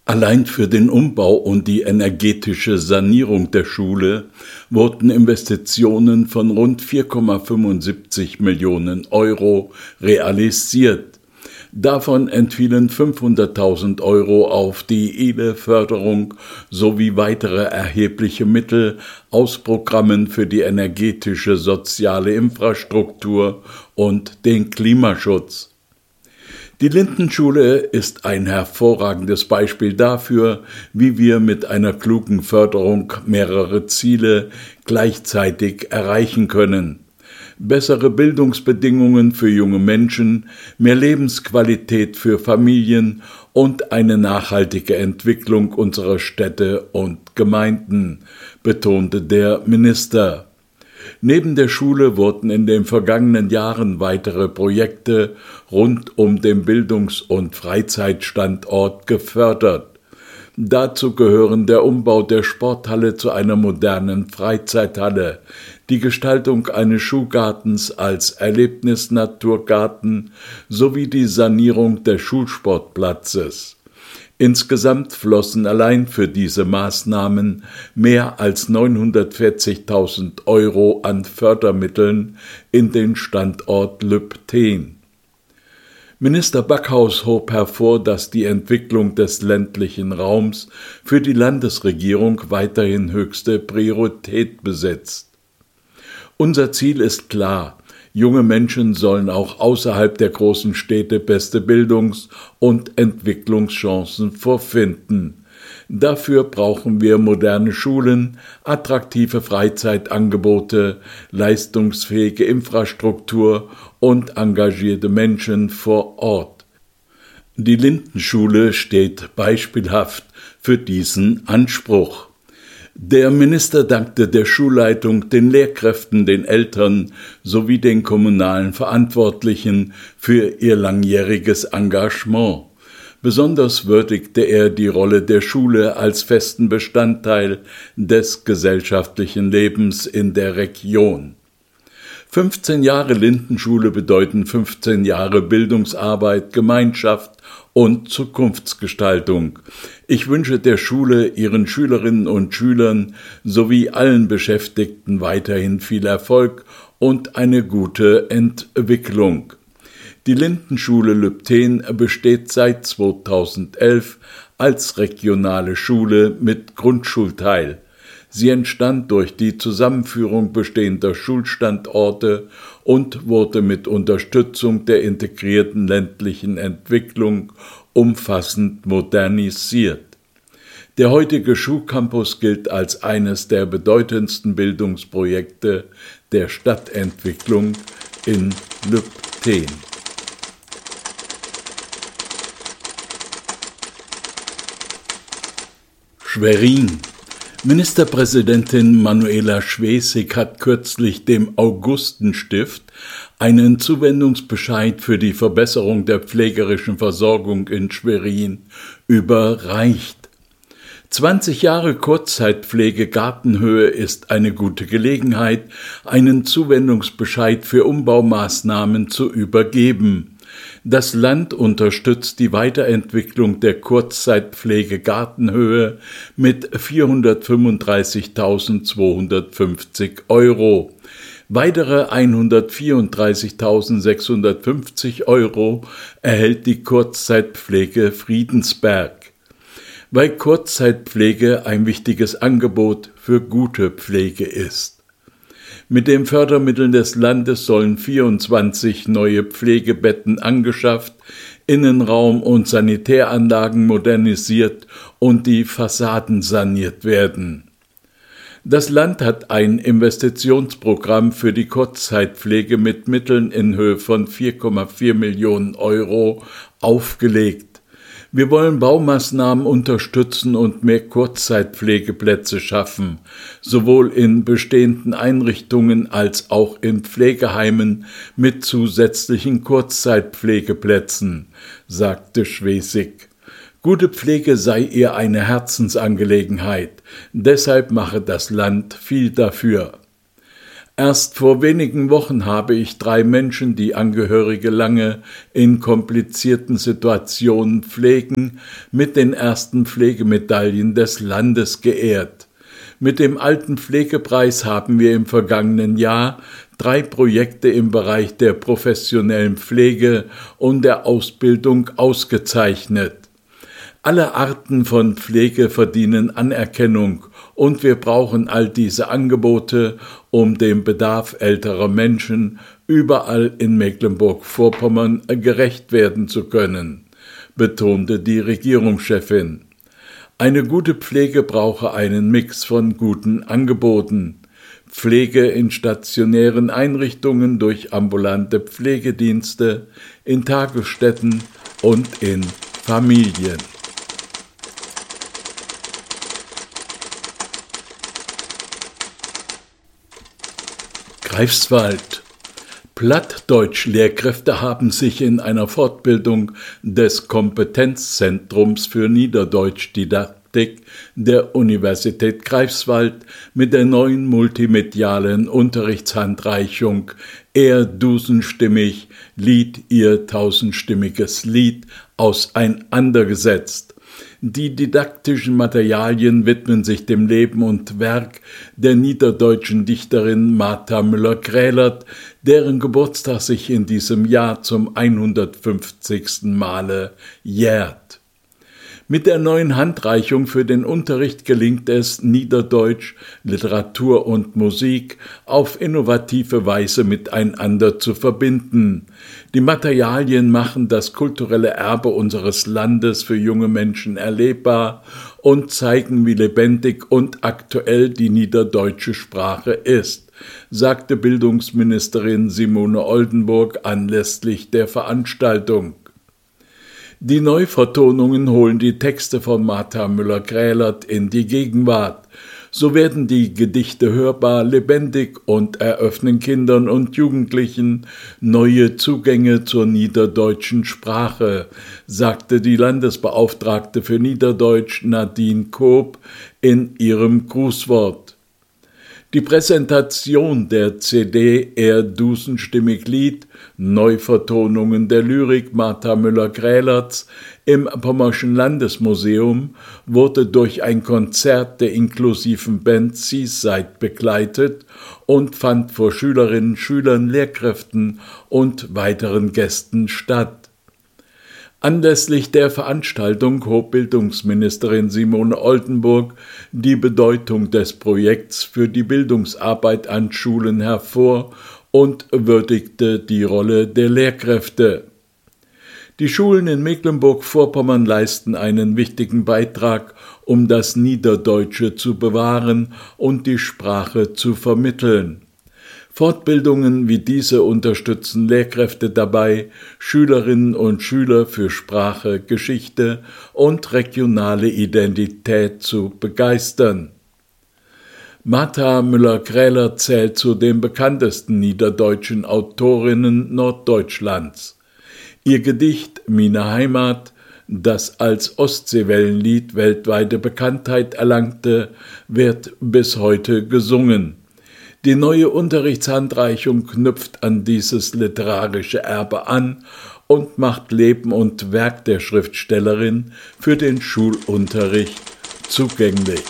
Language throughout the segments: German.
Allein für den Umbau und die energetische Sanierung der Schule wurden Investitionen von rund 4,75 Millionen Euro realisiert. Davon entfielen 500.000 Euro auf die ILE-Förderung sowie weitere erhebliche Mittel aus Programmen für die energetische soziale Infrastruktur und den Klimaschutz. Die Lindenschule ist ein hervorragendes Beispiel dafür, wie wir mit einer klugen Förderung mehrere Ziele gleichzeitig erreichen können. Bessere Bildungsbedingungen für junge Menschen, mehr Lebensqualität für Familien und eine nachhaltige Entwicklung unserer Städte und Gemeinden, betonte der Minister. Neben der Schule wurden in den vergangenen Jahren weitere Projekte rund um den Bildungs- und Freizeitstandort gefördert. Dazu gehören der Umbau der Sporthalle zu einer modernen Freizeithalle, die Gestaltung eines Schulgartens als Erlebnisnaturgarten sowie die Sanierung des Schulsportplatzes. Insgesamt flossen allein für diese Maßnahmen mehr als 940.000 Euro an Fördermitteln in den Standort Lübtheen. Minister Backhaus hob hervor, dass die Entwicklung des ländlichen Raums für die Landesregierung weiterhin höchste Priorität besitzt. Unser Ziel ist klar: Junge Menschen sollen auch außerhalb der großen Städte beste Bildungs- und Entwicklungschancen vorfinden. Dafür brauchen wir moderne Schulen, attraktive Freizeitangebote, leistungsfähige Infrastruktur und engagierte Menschen vor Ort. Die Lindenschule steht beispielhaft für diesen Anspruch. Der Minister dankte der Schulleitung, den Lehrkräften, den Eltern sowie den kommunalen Verantwortlichen für ihr langjähriges Engagement. Besonders würdigte er die Rolle der Schule als festen Bestandteil des gesellschaftlichen Lebens in der Region. 15 Jahre Lindenschule bedeuten 15 Jahre Bildungsarbeit, Gemeinschaft und Zukunftsgestaltung. Ich wünsche der Schule, ihren Schülerinnen und Schülern sowie allen Beschäftigten weiterhin viel Erfolg und eine gute Entwicklung. Die Lindenschule Lübtheen besteht seit 2011 als regionale Schule mit Grundschulteil. Sie entstand durch die Zusammenführung bestehender Schulstandorte und wurde mit Unterstützung der integrierten ländlichen Entwicklung umfassend modernisiert. Der heutige Schulcampus gilt als eines der bedeutendsten Bildungsprojekte der Stadtentwicklung in Lübtheen. Schwerin. Ministerpräsidentin Manuela Schwesig hat kürzlich dem Augustenstift einen Zuwendungsbescheid für die Verbesserung der pflegerischen Versorgung in Schwerin überreicht. 20 Jahre Kurzzeitpflege Gartenhöhe ist eine gute Gelegenheit, einen Zuwendungsbescheid für Umbaumaßnahmen zu übergeben. Das Land unterstützt die Weiterentwicklung der Kurzzeitpflege Gartenhöhe mit 435.250 Euro. Weitere 134.650 Euro erhält die Kurzzeitpflege Friedensberg. Weil Kurzzeitpflege ein wichtiges Angebot für gute Pflege ist. Mit den Fördermitteln des Landes sollen 24 neue Pflegebetten angeschafft, Innenraum und Sanitäranlagen modernisiert und die Fassaden saniert werden. Das Land hat ein Investitionsprogramm für die Kurzzeitpflege mit Mitteln in Höhe von 4,4 Millionen Euro aufgelegt. Wir wollen Baumaßnahmen unterstützen und mehr Kurzzeitpflegeplätze schaffen, sowohl in bestehenden Einrichtungen als auch in Pflegeheimen mit zusätzlichen Kurzzeitpflegeplätzen, sagte Schwesig. Gute Pflege sei ihr eine Herzensangelegenheit, deshalb mache das Land viel dafür. Erst vor wenigen Wochen habe ich 3 Menschen, die Angehörige lange in komplizierten Situationen pflegen, mit den ersten Pflegemedaillen des Landes geehrt. Mit dem Alten Pflegepreis haben wir im vergangenen Jahr 3 Projekte im Bereich der professionellen Pflege und der Ausbildung ausgezeichnet. Alle Arten von Pflege verdienen Anerkennung und wir brauchen all diese Angebote, um dem Bedarf älterer Menschen überall in Mecklenburg-Vorpommern gerecht werden zu können, betonte die Regierungschefin. Eine gute Pflege brauche einen Mix von guten Angeboten. Pflege in stationären Einrichtungen durch ambulante Pflegedienste, in Tagesstätten und in Familien. Greifswald. Plattdeutsch-Lehrkräfte haben sich in einer Fortbildung des Kompetenzzentrums für Niederdeutschdidaktik der Universität Greifswald mit der neuen multimedialen Unterrichtshandreichung Er dusenstimmig, Lied ihr tausendstimmiges Lied auseinandergesetzt. Die didaktischen Materialien widmen sich dem Leben und Werk der niederdeutschen Dichterin Martha Müller-Grälert, deren Geburtstag sich in diesem Jahr zum 150. Male jährt. Mit der neuen Handreichung für den Unterricht gelingt es, Niederdeutsch, Literatur und Musik auf innovative Weise miteinander zu verbinden. Die Materialien machen das kulturelle Erbe unseres Landes für junge Menschen erlebbar und zeigen, wie lebendig und aktuell die niederdeutsche Sprache ist, sagte Bildungsministerin Simone Oldenburg anlässlich der Veranstaltung. Die Neuvertonungen holen die Texte von Martha Müller-Grälert in die Gegenwart. So werden die Gedichte hörbar, lebendig und eröffnen Kindern und Jugendlichen neue Zugänge zur niederdeutschen Sprache, sagte die Landesbeauftragte für Niederdeutsch Nadine Koop in ihrem Grußwort. Die Präsentation der CD Er dusenstimmig Lied, Neuvertonungen der Lyrik Martha Müller-Grälerts im Pommerschen Landesmuseum wurde durch ein Konzert der inklusiven Band Seaside begleitet und fand vor Schülerinnen, Schülern, Lehrkräften und weiteren Gästen statt. Anlässlich der Veranstaltung hob Bildungsministerin Simone Oldenburg die Bedeutung des Projekts für die Bildungsarbeit an Schulen hervor und würdigte die Rolle der Lehrkräfte. Die Schulen in Mecklenburg-Vorpommern leisten einen wichtigen Beitrag, um das Niederdeutsche zu bewahren und die Sprache zu vermitteln. Fortbildungen wie diese unterstützen Lehrkräfte dabei, Schülerinnen und Schüler für Sprache, Geschichte und regionale Identität zu begeistern. Martha Müller-Grälert zählt zu den bekanntesten niederdeutschen Autorinnen Norddeutschlands. Ihr Gedicht »Mine Heimat«, das als Ostseewellenlied weltweite Bekanntheit erlangte, wird bis heute gesungen. Die neue Unterrichtshandreichung knüpft an dieses literarische Erbe an und macht Leben und Werk der Schriftstellerin für den Schulunterricht zugänglich.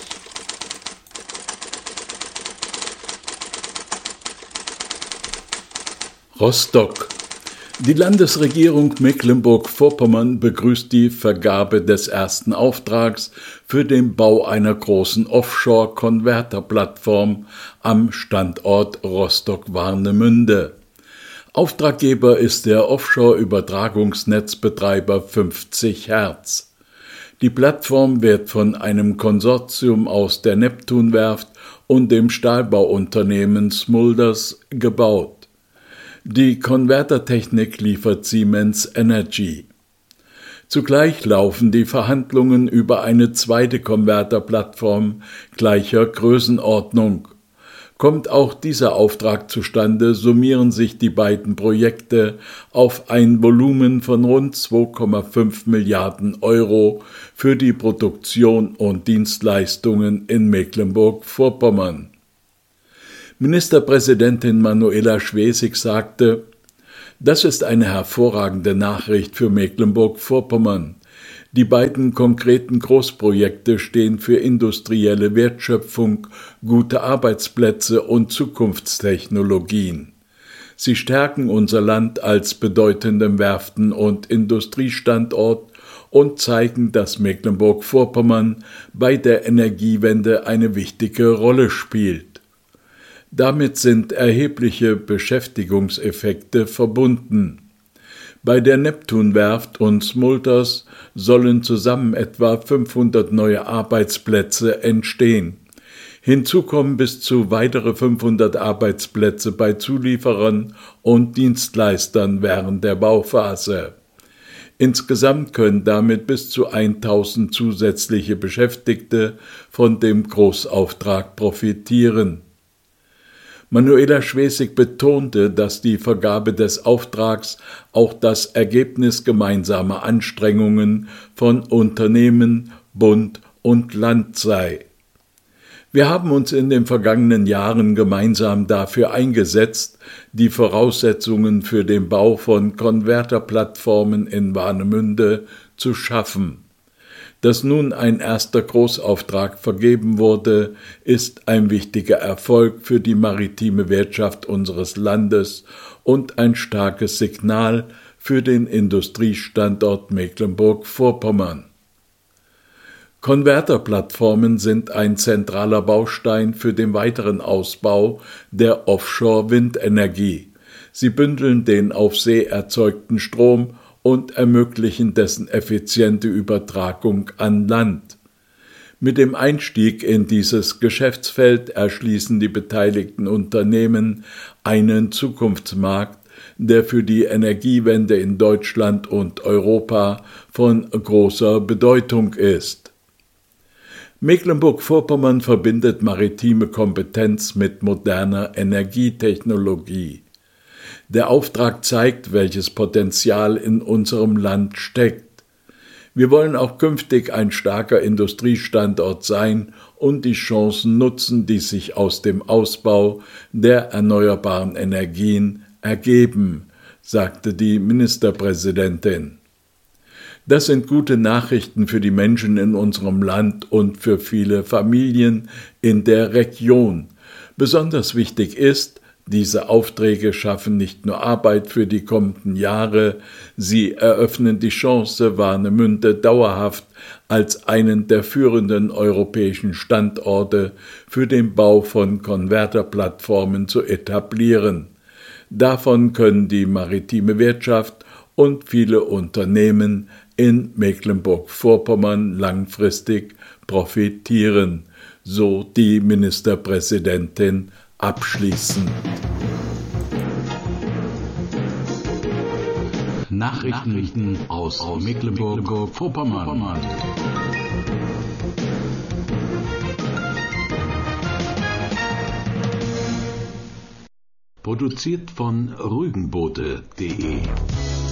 Rostock. Die Landesregierung Mecklenburg-Vorpommern begrüßt die Vergabe des ersten Auftrags für den Bau einer großen Offshore-Konverterplattform am Standort Rostock-Warnemünde. Auftraggeber ist der Offshore-Übertragungsnetzbetreiber 50 Hertz. Die Plattform wird von einem Konsortium aus der Neptunwerft und dem Stahlbauunternehmen Smulders gebaut. Die Konvertertechnik liefert Siemens Energy. Zugleich laufen die Verhandlungen über eine zweite Konverterplattform gleicher Größenordnung. Kommt auch dieser Auftrag zustande, summieren sich die beiden Projekte auf ein Volumen von rund 2,5 Milliarden Euro für die Produktion und Dienstleistungen in Mecklenburg-Vorpommern. Ministerpräsidentin Manuela Schwesig sagte: Das ist eine hervorragende Nachricht für Mecklenburg-Vorpommern. Die beiden konkreten Großprojekte stehen für industrielle Wertschöpfung, gute Arbeitsplätze und Zukunftstechnologien. Sie stärken unser Land als bedeutenden Werften- und Industriestandort und zeigen, dass Mecklenburg-Vorpommern bei der Energiewende eine wichtige Rolle spielt. Damit sind erhebliche Beschäftigungseffekte verbunden. Bei der Neptunwerft und Smulders sollen zusammen etwa 500 neue Arbeitsplätze entstehen. Hinzu kommen bis zu weitere 500 Arbeitsplätze bei Zulieferern und Dienstleistern während der Bauphase. Insgesamt können damit bis zu 1000 zusätzliche Beschäftigte von dem Großauftrag profitieren. Manuela Schwesig betonte, dass die Vergabe des Auftrags auch das Ergebnis gemeinsamer Anstrengungen von Unternehmen, Bund und Land sei. Wir haben uns in den vergangenen Jahren gemeinsam dafür eingesetzt, die Voraussetzungen für den Bau von Konverterplattformen in Warnemünde zu schaffen. Dass nun ein erster Großauftrag vergeben wurde, ist ein wichtiger Erfolg für die maritime Wirtschaft unseres Landes und ein starkes Signal für den Industriestandort Mecklenburg-Vorpommern. Konverterplattformen sind ein zentraler Baustein für den weiteren Ausbau der Offshore-Windenergie. Sie bündeln den auf See erzeugten Strom und ermöglichen dessen effiziente Übertragung an Land. Mit dem Einstieg in dieses Geschäftsfeld erschließen die beteiligten Unternehmen einen Zukunftsmarkt, der für die Energiewende in Deutschland und Europa von großer Bedeutung ist. Mecklenburg-Vorpommern verbindet maritime Kompetenz mit moderner Energietechnologie. Der Auftrag zeigt, welches Potenzial in unserem Land steckt. Wir wollen auch künftig ein starker Industriestandort sein und die Chancen nutzen, die sich aus dem Ausbau der erneuerbaren Energien ergeben, sagte die Ministerpräsidentin. Das sind gute Nachrichten für die Menschen in unserem Land und für viele Familien in der Region. Besonders wichtig ist, diese Aufträge schaffen nicht nur Arbeit für die kommenden Jahre, sie eröffnen die Chance, Warnemünde dauerhaft als einen der führenden europäischen Standorte für den Bau von Konverterplattformen zu etablieren. Davon können die maritime Wirtschaft und viele Unternehmen in Mecklenburg-Vorpommern langfristig profitieren, so die Ministerpräsidentin abschließend. Nachrichten aus Mecklenburg-Vorpommern. Produziert von rügenbote.de